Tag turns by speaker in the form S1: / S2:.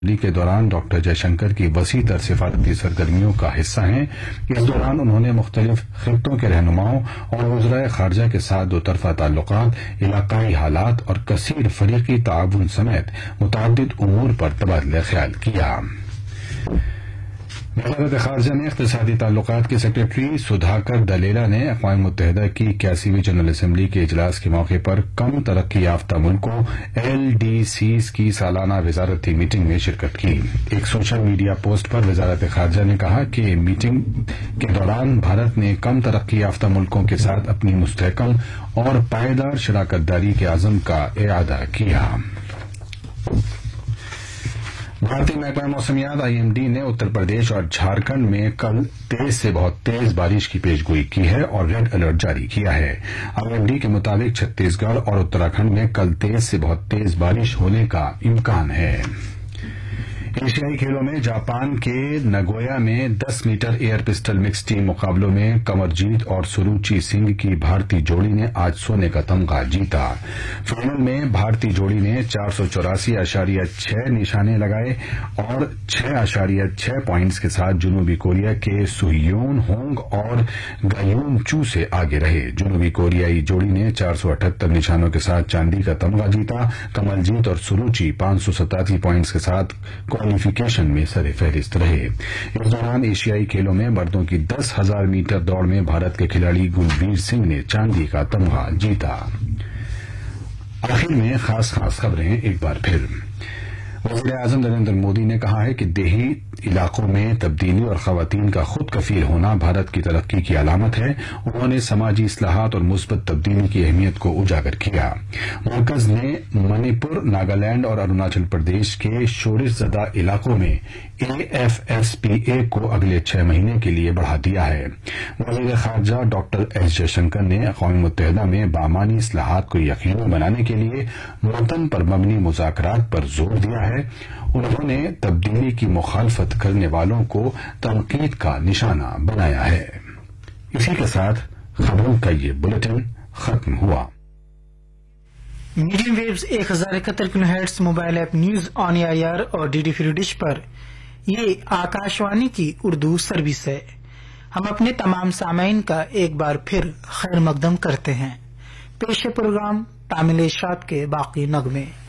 S1: के दौरान डॉक्टर जयशंकर की वसी तर सिफारती सरगर्मियों का हिस्सा हैं। इस दौरान उन्होंने मुख्तलिफ खित्तों के रहनुमाओं और वज़राए खारजा के साथ दोतरफा ताल्लुकात, इलाकाई हालात और कसीर फरीकी ताउन समेत मुतअद्दिद उमूर पर तबादला ख्याल किया। वज़ारत खारजा ने इक़्तिसादी ताल्लुकात के सेक्रेटरी सुधाकर दलेला ने अक़वाम मुत्तहिदा की 81वीं जनरल असम्बली के इजलास के मौके पर कम तरक्की याफ्ता मुल्कों LDCs की सालाना वज़ारती मीटिंग में शिरकत की। एक सोशल मीडिया पोस्ट पर वज़ारत खारजा ने कहा कि मीटिंग के दौरान भारत ने कम तरक्की याफ्ता मुल्कों के साथ अपनी मुस्तहकम और पायदार शराकत दारी के आज़म का इआदा किया। भारतीय महकमा मौसमियात IMD ने उत्तर प्रदेश और झारखंड में कल तेज से बहुत तेज बारिश की पेशगोई की है और रेड अलर्ट जारी किया है। IMD के मुताबिक छत्तीसगढ़ और उत्तराखंड में कल तेज से बहुत तेज बारिश होने का इम्कान है। एशियाई खेलों में जापान के नगोया में 10 metre air pistol mix team मुकाबलों में कमरजीत और सुरुचि सिंह की भारतीय जोड़ी ने आज सोने का तमगा जीता। फाइनल में भारतीय जोड़ी ने 484.6 निशाने लगाए और 6.6 पॉइंट्स के साथ जनूबी कोरिया के सुहयोन होंग और गयून चू से आगे रहे। जनूबी कोरियाई जोड़ी ने 478 निशानों के साथ चांदी का तमगा जीता। कमलजीत और सुरुचि 587 पॉइंट्स के साथ क्वालिफिकेशन में सरे फहरिस्त रहे। इस दौरान एशियाई खेलों में मर्दों की 10,000 मीटर दौड़ में भारत के खिलाड़ी गुलबीर सिंह ने चांदी का तमगा जीता। आखिर में खास खबरें एक बार फिर। वज़ीर-ए-आज़म नरेंद्र मोदी ने कहा है कि देही इलाकों में तब्दीली और खवातीन का खुद कफील होना भारत की तरक्की की अलामत है। उन्होंने समाजी इस्लाहात और मुस्बत तब्दीली की अहमियत को उजागर किया। मरकज ने मणिपुर, नागालैंड और अरुणाचल प्रदेश के शोरिशज़दा इलाकों में AFSPA को अगले 6 महीने के लिए बढ़ा दिया है। वज़ीर खारजा डॉक्टर S जयशंकर ने अक़वाम मुत्तहिदा में बामानी इस्लाहात को यकीनी बनाने के लिए वतन पर मबनी मुज़ाकरात पर जोर दिया है। उन्होंने तब्दीली की मुखालफत करने वालों को तनकीद का निशाना बनाया है। इसी के साथ खबरों का ये बुलेटिन खत्म हुआ।
S2: Medium waves 1071 kilohertz mobile app news on AIR और DD फ्री डिश पर ये आकाशवाणी की उर्दू सर्विस है। हम अपने तमाम सामाइन का एक बार फिर खैर मकदम करते हैं। पेश प्रोग्राम तामिल इशात के बाकी नगमे।